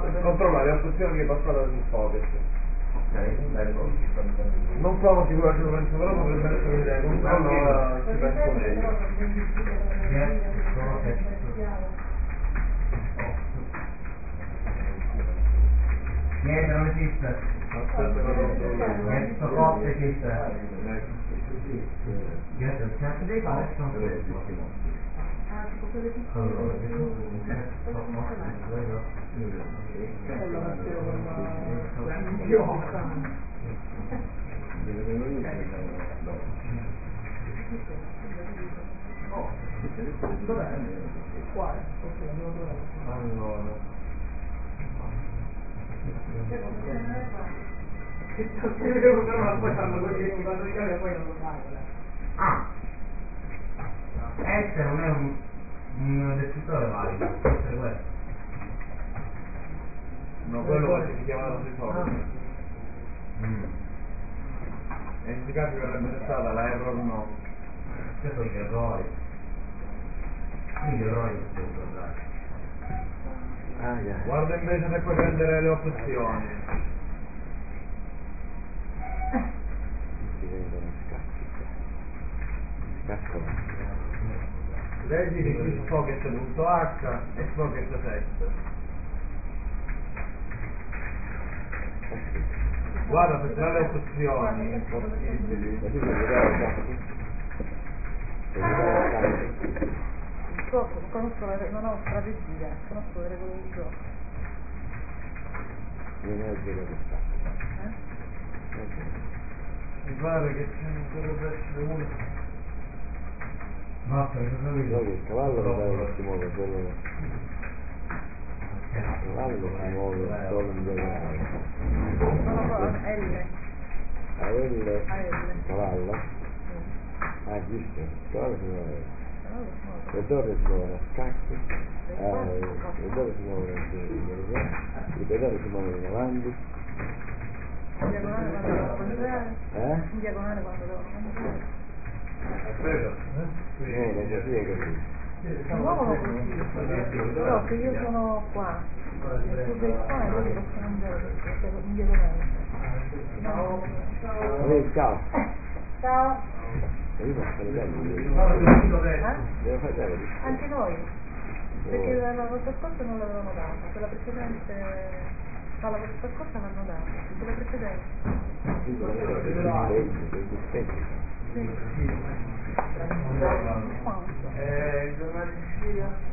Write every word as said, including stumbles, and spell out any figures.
controlla le opzioni che passate sul focus. Non sono sicuro al cento per cento, però potrebbe essere un'idea, controllo ci penso meglio. Niente, non esiste. Aspetta che controllo. Niente, sto forte esiste. Niente, il cazzo dei fare sono allora, ah, S non è un, un descrittore valido, può essere questo. No, quello che si chiama sui focus. Mm. E in questi casi verrebbe stata la error no. Questi sono gli errori. Quindi gli errori non si devono guardare. Ah, yeah. Guarda invece se puoi prendere le opzioni. Si vengono scacchi qua. Scacco. Leggi di qui socket.h e socket text. Guarda se tra le opzioni possibili. Ma tu devi vedere la scacchi? Devi vedere la scacchi? So, conosco la, non ho strategia, conosco le regole del gioco. Non è il gioco che scacchi. Eh? Mi pare che ce ne dovrebbe essere uno. Basta, che sono No, che io. il cavallo mi pare che si muove solo. Il cavallo si muove solo in diagonale. No, no, no, L. A L, il A L. cavallo. Sì. Ah, giusto, il cavallo si muove. No, lo so. Le torri si muovono a scacchi, eh, le torri si muovono in diagonale, i pedali si muovono in avanti. In diagonale quando devono mangiare. Eh? In diagonale quando devono mangiare. Aspetta. No, non così o così. Si muovono così. Però se io sono qua e tu sei qua, io ti posso mangiare in diagonale. No. Eh, ciao. Ciao. E io posso fare bello. Eh? Devo fare bello. Anche noi. Perché la la volta scorsa non l'avevano data, quella precedente, no, la volta scorsa l'hanno data, quella precedente. Sì, però io devo fare bello. Sì. Eh, il giornale di Sicilia?